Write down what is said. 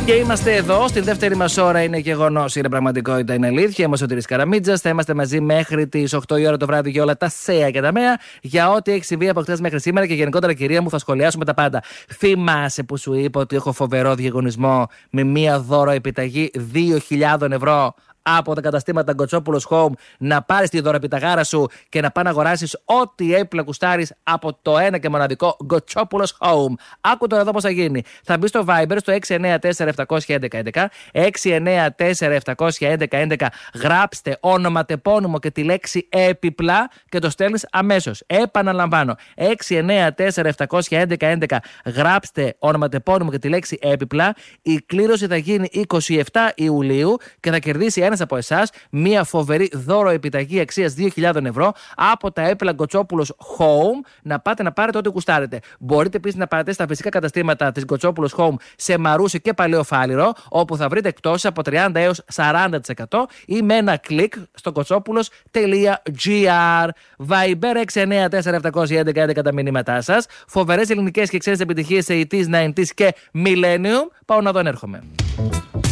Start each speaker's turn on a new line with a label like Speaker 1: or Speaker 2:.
Speaker 1: Και είμαστε εδώ, στην δεύτερη μας ώρα. Είναι γεγονός, είναι πραγματικότητα, είναι αλήθεια. Είμαι ο Σωτήρης Καραμίτζας. Θα είμαστε μαζί μέχρι τις 8 η ώρα το βράδυ για όλα τα ΣΕΑ και τα ΜΕΑ. Για ό,τι έχει συμβεί από χτες μέχρι σήμερα και γενικότερα, κυρία μου, θα σχολιάσουμε τα πάντα. Θυμάσαι που σου είπα ότι έχω φοβερό διαγωνισμό με μία δώρο επιταγή 2.000 ευρώ από τα καταστήματα Γκοτσόπουλος Home, να πάρεις τη δωρεπιταγάρα σου και να πας να αγοράσεις ό,τι έπιπλα κουστάρεις από το ένα και μοναδικό Γκοτσόπουλος Home. Άκου τώρα εδώ πώς θα γίνει. Θα μπει στο Viber στο 694-711-11, 694-711-11, γράψτε ονοματεπώνυμο και τη λέξη έπιπλα και το στέλνεις αμέσως. Επαναλαμβάνω, 694-711-11, γράψτε ονοματεπώνυμο και τη λέξη έπιπλα. Η κλήρωση θα γίνει 27 Ιουλίου και θα κερδίσει ένας από εσάς μία φοβερή δώρο επιταγή αξίας 2.000 ευρώ από τα έπιπλα Γκοτσόπουλος Home. Να πάτε να πάρετε ό,τι κουστάρετε. Μπορείτε επίσης να πάτε στα φυσικά καταστήματα της Γκοτσόπουλος Home σε Μαρούσι και Παλαιοφάλιρο, όπου θα βρείτε εκτόσεις από 30% έως 40% ή με ένα κλικ στο kotsopulos.gr. Viber 694-711-11 τα μηνύματά σας. Φοβερές ελληνικές και ξένες επιτυχίες σε 80s, 90s και Millennium. Πάω να δω αν έρχομαι.